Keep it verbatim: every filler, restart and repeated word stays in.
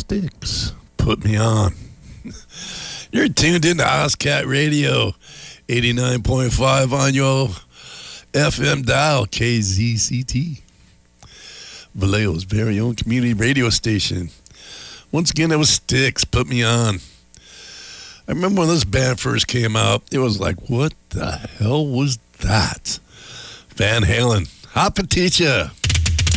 Styx, Put Me On. You're tuned into Ozcat Radio, eighty-nine point five on your F M dial, K Z C T. Vallejo's very own community radio station. Once again, that was Styx, Put Me On. I remember when this band first came out, it was like, what the hell was that? Van Halen, Hot Potato.